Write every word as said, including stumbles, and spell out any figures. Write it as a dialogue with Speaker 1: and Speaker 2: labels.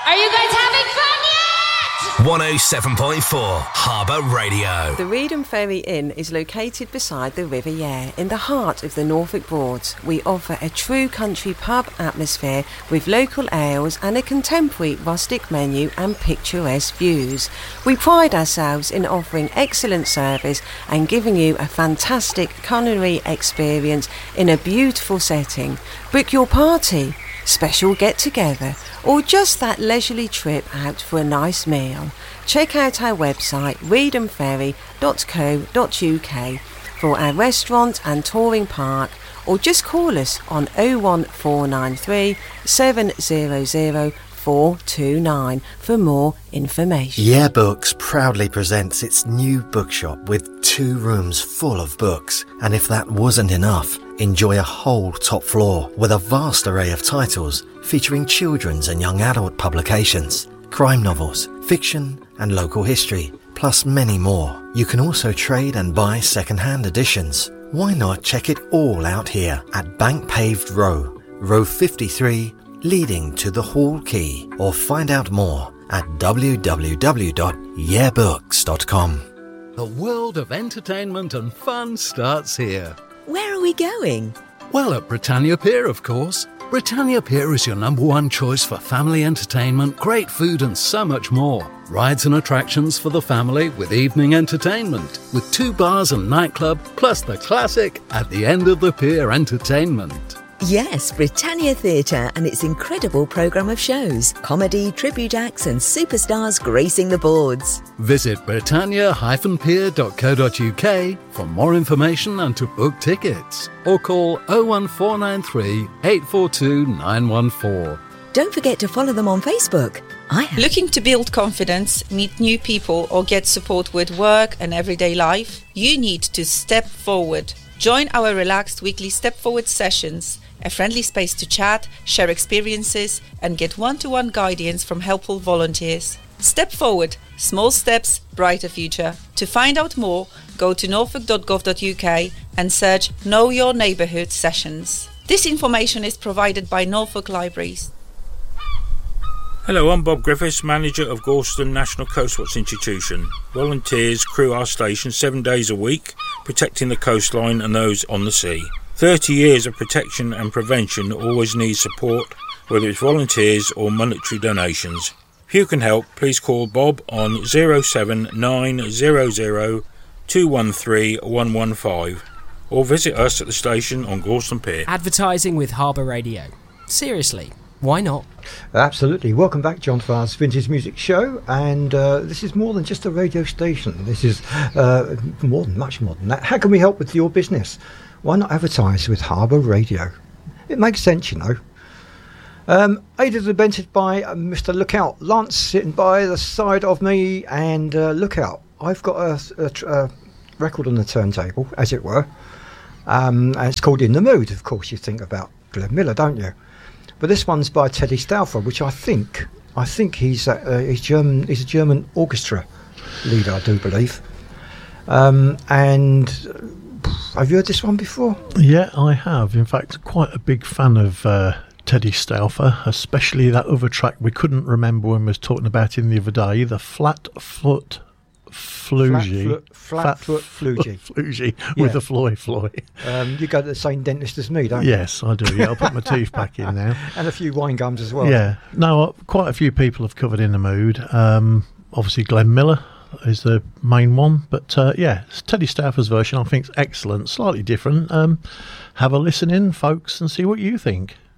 Speaker 1: Are you guys having fun yet?
Speaker 2: one oh seven point four Harbour Radio.
Speaker 3: The Reedham Ferry Inn is located beside the River Yare in the heart of the Norfolk Broads. We offer a true country pub atmosphere with local ales and a contemporary rustic menu and picturesque views. We pride ourselves in offering excellent service and giving you a fantastic culinary experience in a beautiful setting. Book your party, special get-together, or just that leisurely trip out for a nice meal. Check out our website reedham ferry dot co dot uk for our restaurant and touring park, or just call us on oh one four nine three, seven hundred, four two nine for more information.
Speaker 4: Yeah Books proudly presents its new bookshop with two rooms full of books. And if that wasn't enough, enjoy a whole top floor with a vast array of titles featuring children's and young adult publications, crime novels, fiction and local history, plus many more. You can also trade and buy second-hand editions. Why not check it all out here at Bank Paved Row, row fifty-three, leading to the Hall Quay, or find out more at w w w dot yeah books dot com.
Speaker 5: The world of entertainment and fun starts here.
Speaker 6: Where are we going?
Speaker 5: Well, at Britannia Pier, of course. Britannia Pier is your number one choice for family entertainment, great food and so much more. Rides and attractions for the family with evening entertainment, with two bars and nightclub, plus the classic At the End of the Pier entertainment.
Speaker 6: Yes, Britannia Theatre and its incredible programme of shows, comedy, tribute acts and superstars gracing the boards.
Speaker 5: Visit britannia dash pier dot co dot uk for more information and to book tickets, or call oh one four nine three, eight four two, nine one four.
Speaker 6: Don't forget to follow them on Facebook. I have.
Speaker 7: Looking to build confidence, meet new people or get support with work and everyday life? You need to step forward. Join our relaxed weekly Step Forward sessions, a friendly space to chat, share experiences and get one-to-one guidance from helpful volunteers. Step Forward, small steps, brighter future. To find out more, go to norfolk dot gov dot uk and search Know Your Neighbourhood sessions. This information is provided by Norfolk Libraries.
Speaker 8: Hello, I'm Bob Griffiths, manager of Gorleston National Coastwatch Institution. Volunteers crew our station seven days a week, protecting the coastline and those on the sea. thirty years of protection and prevention always needs support, whether it's volunteers or monetary donations. If you can help, please call Bob on oh seven nine hundred, two one three, one one five or visit us at the station on Gorleston Pier.
Speaker 9: Advertising with Harbour Radio. Seriously, why not?
Speaker 10: Absolutely. Welcome back, John Farr's Vintage Music Show, and uh, this is more than just a radio station. This is uh, more than, much more than that. How can we help with your business? Why not advertise with Harbour Radio? It makes sense, you know. Um, aided and abetted by uh, Mister Lookout Lance sitting by the side of me, and uh, Lookout, I've got a, a, a record on the turntable, as it were, um, and it's called In the Mood. Of course, you think about Glenn Miller, don't you? But this one's by Teddy Stauffer, which I think I think he's a, uh, he's German. He's a German orchestra leader, I do believe. Um, and uh, have you heard this one before?
Speaker 11: Yeah, I have. In fact, quite a big fan of uh, Teddy Stauffer, especially that other track we couldn't remember when we was talking about him the other day, the Flat Foot Flugie.
Speaker 10: Flat Foot Flugie.
Speaker 11: Flugie with the Floy Floy.
Speaker 10: Um, you go to the same dentist as me, don't you?
Speaker 11: Yes, I do. Yeah, I'll put my teeth back in now.
Speaker 10: And a few wine gums as well.
Speaker 11: Yeah. No, uh, quite a few people have covered In the Mood. Um, obviously, Glenn Miller is the main one. But uh, yeah, Teddy Stauffer's version I think is excellent. Slightly different. Um, have a listen in, folks, and see what you think.